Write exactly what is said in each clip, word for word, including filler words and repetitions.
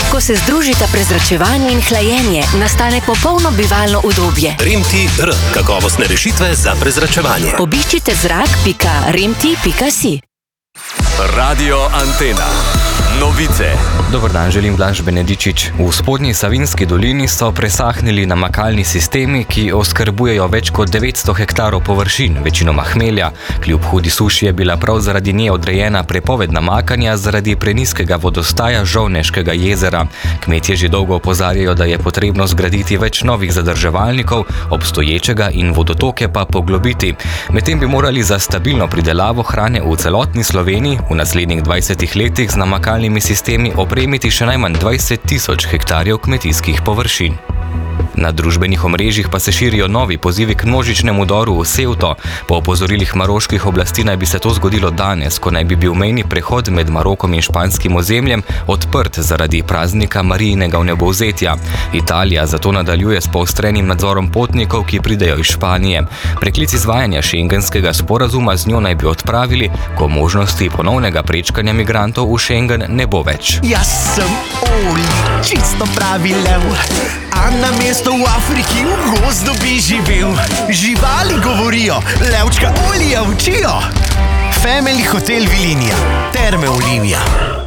Ko se združita prezračevanje in hlajenje, nastane popolno bivalno udobje. Rimti R. Kakovostne rešitve za prezračevanje. Obiščite zrak pika rimti pika si. Radio Antena. Novice. Dober dan, želim Blaž Benedičič. V spodnji Savinjski dolini so presahnili namakalni sistemi, ki oskrbujejo več kot devetsto hektarov površin, večinoma hmelja. Kljub hudi suši je bila prav zaradi nje odrejena prepoved namakanja zaradi prenizkega vodostaja Žovneškega jezera. Kmetje že dolgo opozarjajo, da je potrebno zgraditi več novih zadrževalnikov, obstoječega in vodotoke pa poglobiti. Medtem bi morali za stabilno pridelavo hrane v celotni Sloveniji v naslednjih dvajsetih letih z namakalnimi sistemi opremiti še najmanj dvajset tisoč hektarjev kmetijskih površin. Na družbenih omrežjih pa se širijo novi pozivi k množičnemu vdoru v Sevto. Po opozorilih maroških oblasti naj bi se to zgodilo danes, ko naj bi bil mejni prehod med Marokom in španskim ozemljem odprt zaradi praznika Marijinega vnebovzetja. Italija zato nadaljuje s poostrenim nadzorom potnikov, ki pridejo iz Španije. Preklic izvajanja šengenskega sporazuma z njo naj bi odpravili, ko možnosti ponovnega prečkanja migrantov v Schengen ne bo več. Jaz sem Oli, čisto pravi lev, a na mesto v Afriki v gozdu bi živel. Živali govorijo, levčka Olija učijo. Family Hotel Vilinija, Terme Olivija.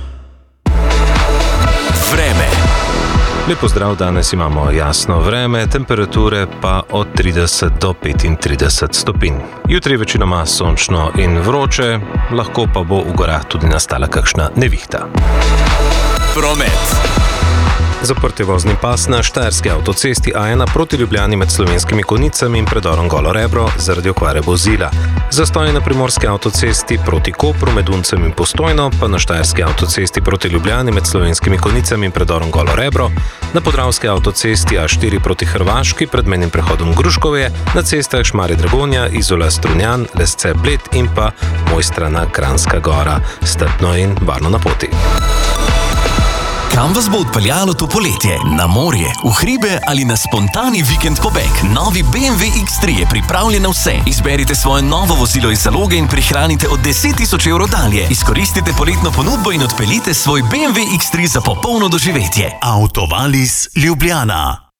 Vreme. Lep pozdrav, danes imamo jasno vreme, temperature pa od trideset do petintrideset stopinj. Jutri večinoma sončno in vroče, lahko pa bo v gorah tudi nastala kakšna nevihta. Promet. Zaprt je vozni pas na štajerski avtocesti A ena proti Ljubljani med Slovenskimi Konjicami in predorom Golo Rebro zaradi okvare vozila. Zastoj na primorski avtocesti proti Kopru med Uncem in Postojno, pa na štajerski avtocesti proti Ljubljani med Slovenskimi Konjicami in predorom Golo Rebro, na podravski avtocesti A štiri proti Hrvaški pred mejnim prehodom Gruškovje, na cestah Šmarje-Dragonja, Izola Strunjan, Lesce Bled in pa Mojstrana Kranjska Gora. Strpno in varno na poti. Kam vas bo odpeljalo to poletje? Na morje, v hribe ali na spontani vikend pobeg? Novi B M W X tri je pripravljen na vse. Izberite svoje novo vozilo iz zaloge in prihranite od deset tisoč evrov dalje. Izkoristite poletno ponudbo in odpeljite svoj B M W X tri za popolno doživetje. Autovalis Ljubljana.